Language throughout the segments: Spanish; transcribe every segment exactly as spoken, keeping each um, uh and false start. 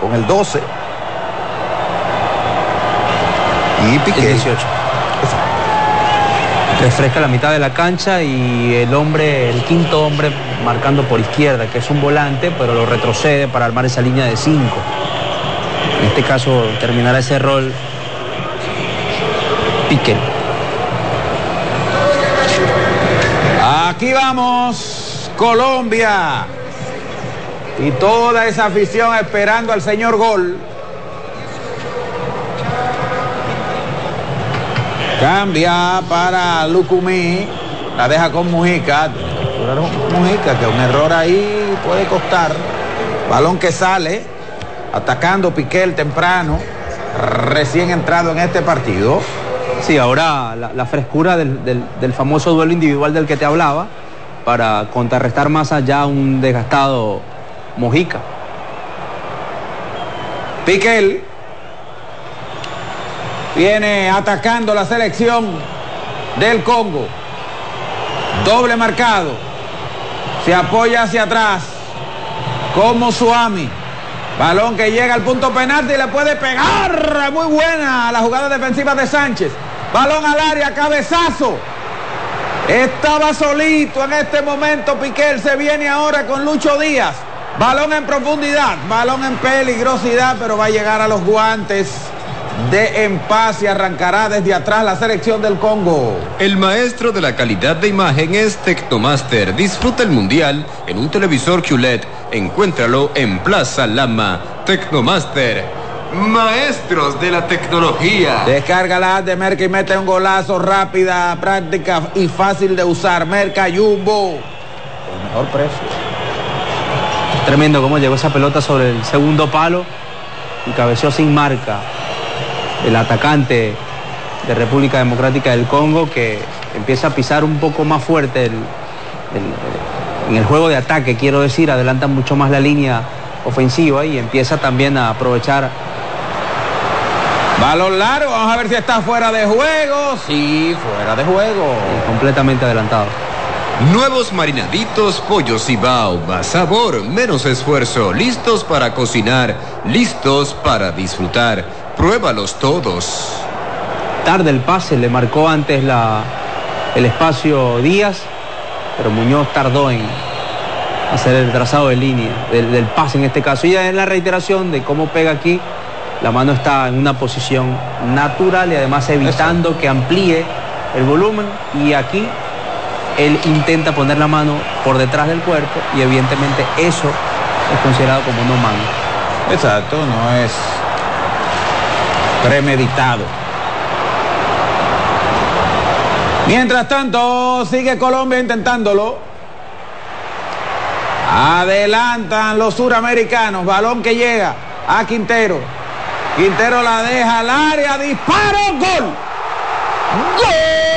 con el doce. Y Piqué. El dieciocho. Refresca la mitad de la cancha y el hombre, el quinto hombre marcando por izquierda, que es un volante, pero lo retrocede para armar esa línea de cinco. En este caso terminará ese rol Piqué. Aquí vamos, Colombia. Y toda esa afición esperando al señor gol. Cambia para Lucumí. La deja con Mujica. Mujica, que un error ahí puede costar. Balón que sale. Atacando Piqué temprano. Recién entrado en este partido. Sí, ahora la, la frescura del, del, del famoso duelo individual del que te hablaba, para contrarrestar más allá un desgastado Mojica. Piqué viene atacando la selección del Congo. Doble marcado. Se apoya hacia atrás como Suami. Balón que llega al punto penalti y le puede pegar. Muy buena la jugada defensiva de Sánchez. Balón al área, cabezazo. Estaba solito en este momento Piqué. Se viene ahora con Lucho Díaz. Balón en profundidad, balón en peligrosidad, pero va a llegar a los guantes de Empaz y arrancará desde atrás la selección del Congo. El maestro de la calidad de imagen es Tecnomaster. Disfruta el mundial en un televisor Q L E D. Encuéntralo en Plaza Lama. Tecnomaster. Maestros de la tecnología. Descarga la app de Merca y mete un golazo, rápida, práctica y fácil de usar. Merca Jumbo. El mejor precio. Tremendo cómo llegó esa pelota sobre el segundo palo y cabeció sin marca el atacante de República Democrática del Congo, que empieza a pisar un poco más fuerte el, el, en el juego de ataque, quiero decir, adelanta mucho más la línea ofensiva y empieza también a aprovechar. Balón largo, vamos a ver si está fuera de juego. Sí, fuera de juego. Y completamente adelantado. Nuevos marinaditos Pollo Cibao, más sabor, menos esfuerzo, listos para cocinar, listos para disfrutar. Pruébalos todos. Tarde el pase, le marcó antes la, el espacio Díaz, pero Muñoz tardó en hacer el trazado de línea, del, del pase en este caso. Y ya en la reiteración de cómo pega aquí, la mano está en una posición natural y además evitando Eso. que amplíe el volumen. Y aquí él intenta poner la mano por detrás del cuerpo y evidentemente eso es considerado como no mano. Exacto, no es premeditado. Mientras tanto, sigue Colombia intentándolo. Adelantan los suramericanos. Balón que llega a Quintero. Quintero la deja al área. Disparo. Gol. Gol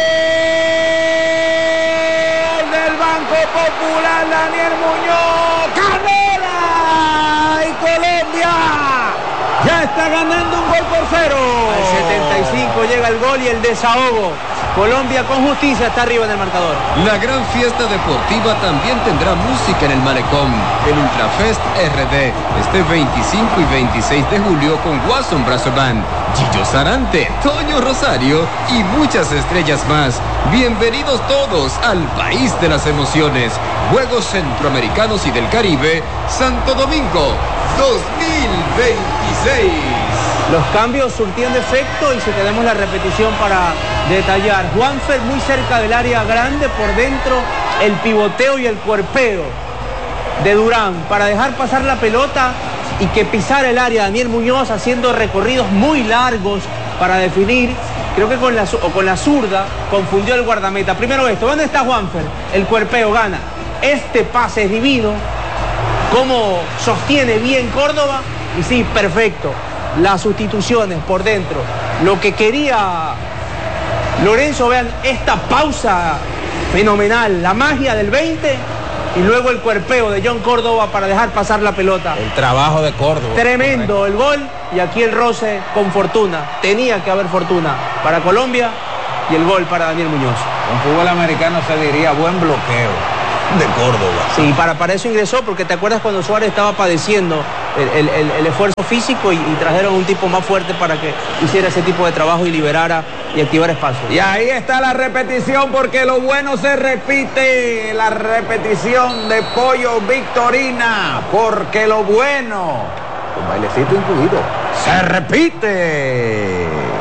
del Banco Popular. Daniel Muñoz. Canela. Y Colombia ya está ganando un gol por cero. Al setenta y cinco llega el gol y el desahogo. Colombia con justicia está arriba en el marcador. La gran fiesta deportiva también tendrá música en el Malecón. El Ultrafest R D este veinticinco y veintiséis de julio con Watson Brazo Band, Gillo Sarante, Toño Rosario y muchas estrellas más. Bienvenidos todos al país de las emociones. Juegos Centroamericanos y del Caribe, Santo Domingo dos mil veintiséis. Los cambios surtían de efecto y si tenemos la repetición para detallar. Juanfer muy cerca del área grande, por dentro el pivoteo y el cuerpeo de Durán para dejar pasar la pelota y que pisara el área. Daniel Muñoz haciendo recorridos muy largos para definir. Creo que con la, o con la zurda confundió el guardameta. Primero esto, ¿dónde está Juanfer? El cuerpeo gana. Este pase es divino. Cómo sostiene bien Córdoba. Y sí, perfecto. Las sustituciones por dentro. Lo que quería Lorenzo, vean esta pausa fenomenal. La magia del veinte y luego el cuerpeo de John Córdoba para dejar pasar la pelota. El trabajo de Córdoba. Tremendo el gol y aquí el roce con fortuna. Tenía que haber fortuna para Colombia y el gol para Daniel Muñoz. En fútbol americano se diría buen bloqueo de Córdoba. Sí, para, para eso ingresó, porque te acuerdas cuando Suárez estaba padeciendo el, el, el esfuerzo físico y, y trajeron un tipo más fuerte para que hiciera ese tipo de trabajo y liberara y activara espacio. Y ahí está la repetición, porque lo bueno se repite. La repetición de Pollo Victorina, porque lo bueno, con bailecito incluido, se repite.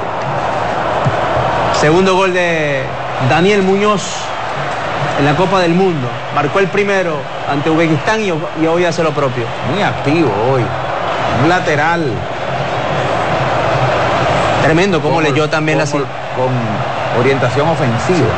Segundo gol de Daniel Muñoz en la Copa del Mundo. Marcó el primero ante Uzbekistán y, y hoy hace lo propio. Muy activo hoy. Un lateral. Tremendo cómo leyó también la... Con orientación ofensiva.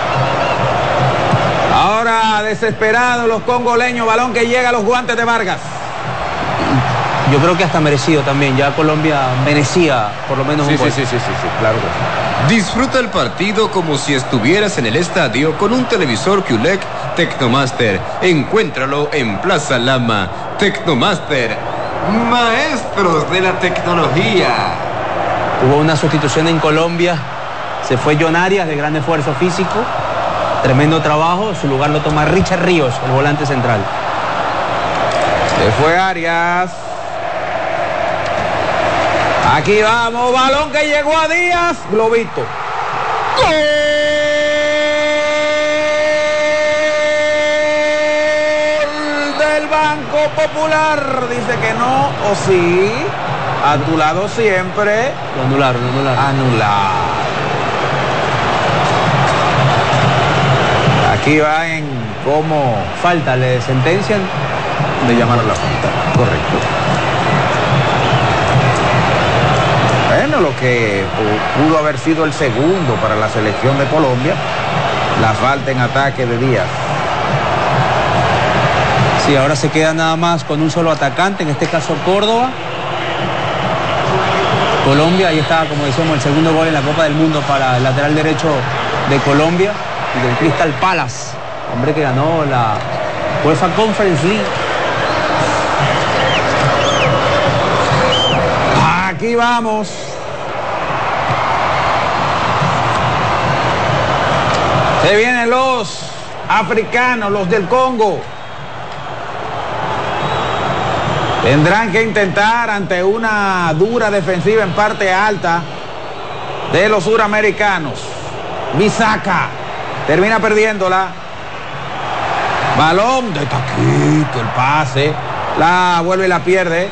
Ahora desesperados los congoleños. Balón que llega a los guantes de Vargas. Yo creo que hasta merecido también. Ya Colombia merecía por lo menos sí, un gol. Sí, sí, sí, sí, sí, claro que sí. Disfruta el partido como si estuvieras en el estadio con un televisor Q L E D Tecnomaster. Encuéntralo en Plaza Lama. Tecnomaster, maestros de la tecnología. Hubo una sustitución en Colombia. Se fue John Arias, de gran esfuerzo físico. Tremendo trabajo. Su lugar lo toma Richard Ríos, el volante central. Se fue Arias. Aquí vamos, balón que llegó a Díaz, globito. ¡Gol del Banco Popular! Dice que no, o sí. A tu lado siempre. Lo anularon, lo anularon. Anular. Aquí va en cómo... Falta, le sentencian. De llamar a la falta. Correcto. Bueno, lo que pudo haber sido el segundo para la selección de Colombia, la falta en ataque de Díaz. Sí, ahora se queda nada más con un solo atacante, en este caso Córdoba. Colombia, ahí está, como decíamos, el segundo gol en la Copa del Mundo para el lateral derecho de Colombia y del Crystal Palace, hombre que ganó la UEFA Conference League. Aquí vamos. Se vienen los africanos, los del Congo. Tendrán que intentar ante una dura defensiva en parte alta de los suramericanos. Bisaca termina perdiéndola. Balón de taquito, el pase. La vuelve y la pierde.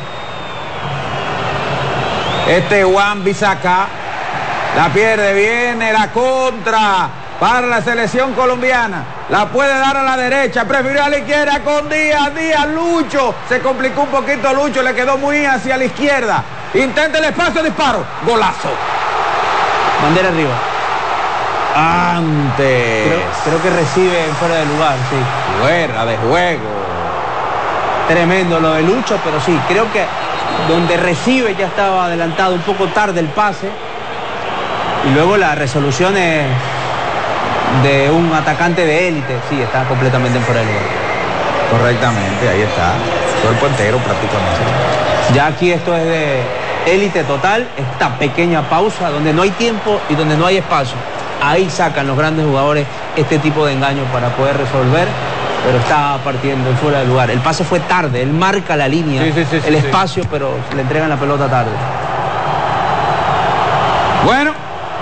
Este Juan Bisaca la pierde, viene la contra para la selección colombiana. La puede dar a la derecha, prefirió a la izquierda con Díaz, Díaz, Lucho. Se complicó un poquito Lucho, le quedó muy hacia la izquierda. Intenta el espacio, disparo, golazo. Bandera arriba. Antes. Creo, creo que recibe en fuera de lugar, sí. Fuera de juego. Tremendo lo de Lucho, pero sí, creo que donde recibe ya estaba adelantado un poco tarde el pase. Y luego la resolución es de un atacante de élite. Sí, está completamente en fuera de lugar. Correctamente, ahí está. Cuerpo entero prácticamente. Ya aquí esto es de élite total. Esta pequeña pausa donde no hay tiempo y donde no hay espacio. Ahí sacan los grandes jugadores este tipo de engaños para poder resolver. Pero está partiendo en fuera de lugar. El pase fue tarde, él marca la línea, sí, sí, sí, el sí, espacio, sí. Pero le entregan la pelota tarde. Bueno,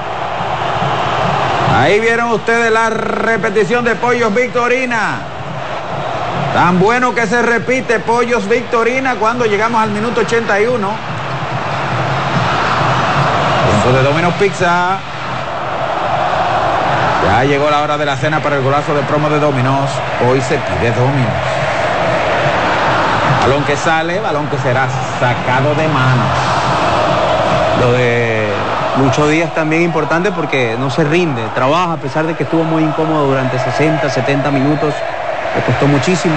ahí vieron ustedes la repetición de Pollos Victorina. Tan bueno que se repite Pollos Victorina cuando llegamos al minuto ochenta y uno. Punto de Domino's Pizza. Ya llegó la hora de la cena para el golazo de promo de Domino's. Hoy se pide Domino's. Balón que sale, balón que será sacado de mano. Lo de Lucho Díaz también importante porque no se rinde, trabaja a pesar de que estuvo muy incómodo durante sesenta, setenta minutos. Le costó muchísimo.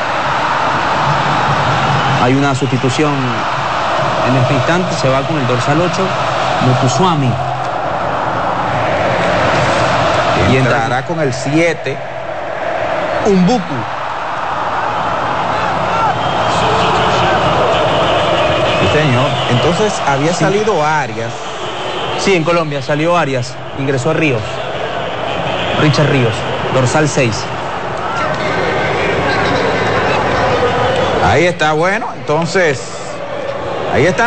Hay una sustitución en este instante, se va con el dorsal ocho, Mukuswami. Y entrará con el siete. Umbuku. Sí, señor. Entonces había sí. salido Arias. Sí, en Colombia salió Arias. Ingresó Ríos. Richard Ríos. Dorsal seis. Ahí está, bueno. Entonces Ahí está.